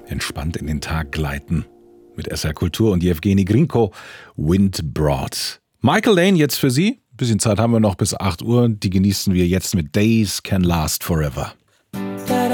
entspannt in den Tag gleiten. Mit SR Kultur und Jewgeni Grinko, Wind Brought. Michael Lane jetzt für Sie. Ein bisschen Zeit haben wir noch bis 8 Uhr. Die genießen wir jetzt mit Days Can Last Forever.